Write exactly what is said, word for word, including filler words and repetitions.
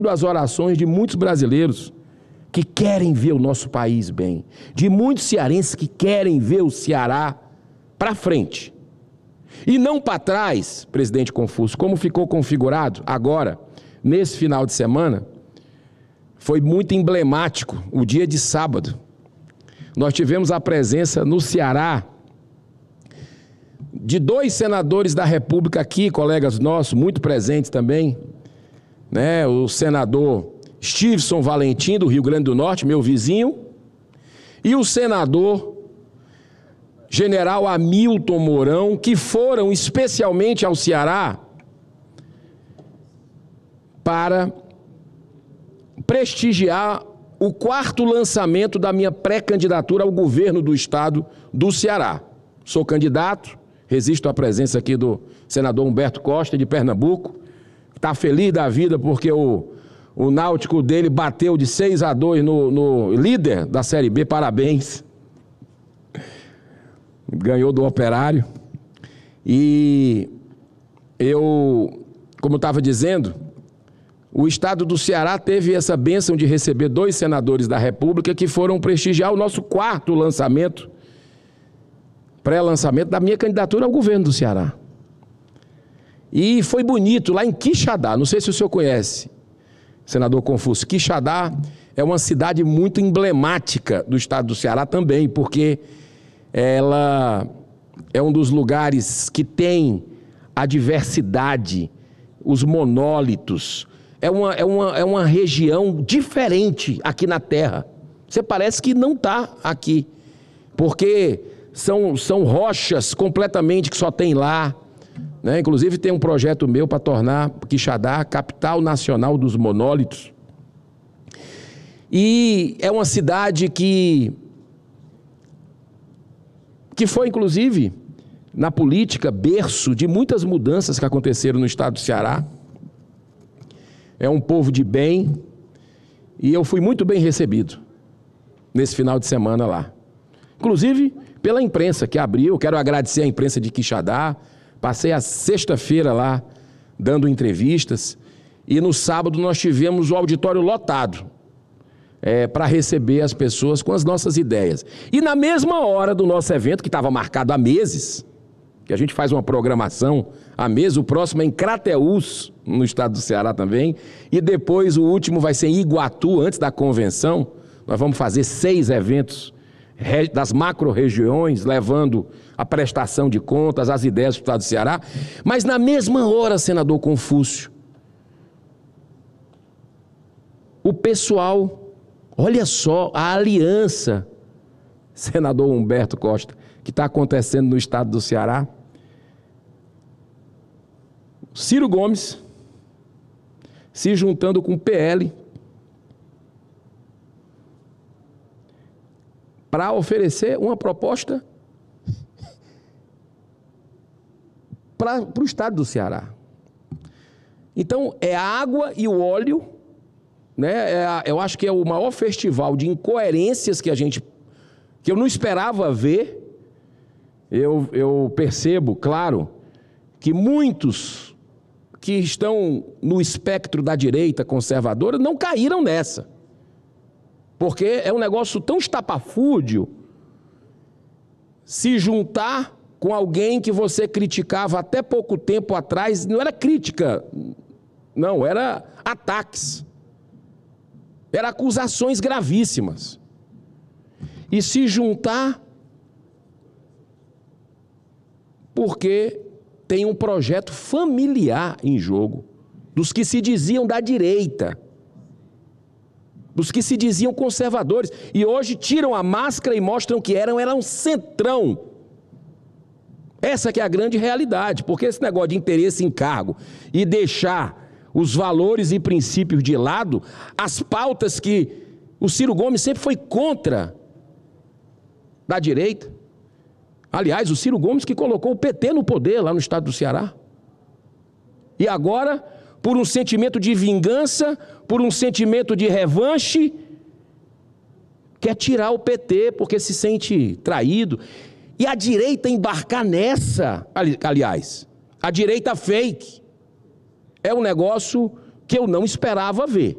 as orações de muitos brasileiros que querem ver o nosso país bem, de muitos cearenses que querem ver o Ceará para frente. E não para trás, presidente Confúcio, como ficou configurado agora, nesse final de semana, foi muito emblemático o dia de sábado. Nós tivemos a presença no Ceará de dois senadores da República aqui, colegas nossos, muito presentes também, né? O senador Stevenson Valentim, do Rio Grande do Norte, meu vizinho, e o senador general Hamilton Mourão, que foram especialmente ao Ceará para prestigiar o quarto lançamento da minha pré-candidatura ao governo do estado do Ceará. Sou candidato, resisto à presença aqui do senador Humberto Costa, de Pernambuco, está feliz da vida porque o, o Náutico dele bateu de seis a dois no, no líder da Série B, parabéns. Ganhou do Operário. E eu, como estava dizendo, o estado do Ceará teve essa bênção de receber dois senadores da República que foram prestigiar o nosso quarto lançamento, pré-lançamento da minha candidatura ao governo do Ceará. E foi bonito, lá em Quixadá, não sei se o senhor conhece, senador Confúcio. Quixadá é uma cidade muito emblemática do estado do Ceará também, porque ela é um dos lugares que tem a diversidade, os monólitos. É uma, é uma, é uma região diferente aqui na Terra. Você parece que não está aqui, porque são, são rochas completamente que só tem lá, né? Inclusive tem um projeto meu para tornar Quixadá a capital nacional dos monólitos. E é uma cidade que, que foi, inclusive, na política, berço de muitas mudanças que aconteceram no estado do Ceará. É um povo de bem, e eu fui muito bem recebido nesse final de semana lá. Inclusive pela imprensa que abriu, quero agradecer à imprensa de Quixadá. Passei a sexta-feira lá dando entrevistas, e no sábado nós tivemos o auditório lotado é, para receber as pessoas com as nossas ideias. E na mesma hora do nosso evento, que estava marcado há meses, que a gente faz uma programação há meses, o próximo é em Crateús, no estado do Ceará também, e depois o último vai ser em Iguatu, antes da convenção. Nós vamos fazer seis eventos das macro-regiões, levando a prestação de contas, as ideias do estado do Ceará. Mas na mesma hora, senador Confúcio, o pessoal, olha só a aliança, senador Humberto Costa, que está acontecendo no estado do Ceará. Ciro Gomes se juntando com o P L para oferecer uma proposta para o estado do Ceará. Então, é a água e o óleo, né? É a, eu acho que é o maior festival de incoerências que a gente, que eu não esperava ver. Eu, eu percebo, claro, que muitos que estão no espectro da direita conservadora não caíram nessa. Porque é um negócio tão estapafúrdio se juntar com alguém que você criticava até pouco tempo atrás. Não era crítica, não, era ataques. Era acusações gravíssimas. E se juntar porque tem um projeto familiar em jogo, dos que se diziam da direita, dos que se diziam conservadores, e hoje tiram a máscara e mostram que eram, era um centrão. Essa que é a grande realidade, porque esse negócio de interesse em cargo e deixar os valores e princípios de lado, as pautas que o Ciro Gomes sempre foi contra da direita. Aliás, o Ciro Gomes que colocou o P T no poder lá no estado do Ceará. E agora, por um sentimento de vingança, por um sentimento de revanche, quer tirar o P T porque se sente traído. E a direita embarcar nessa, ali, aliás, a direita fake, é um negócio que eu não esperava ver.